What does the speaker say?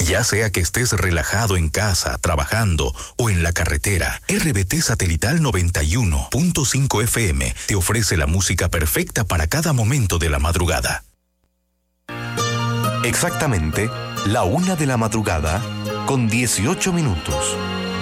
Ya sea que estés relajado en casa, trabajando o en la carretera, RBT Satelital 91.5 FM te ofrece la música perfecta para cada momento de la madrugada. Exactamente, la 1 de la madrugada, con 18 minutos.